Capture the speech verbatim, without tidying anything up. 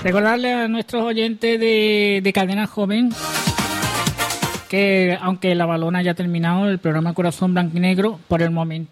Recordarle a nuestros oyentes de, de Cadena Joven que, aunque la balona haya terminado, el programa Corazón Blanco y Negro, por el momento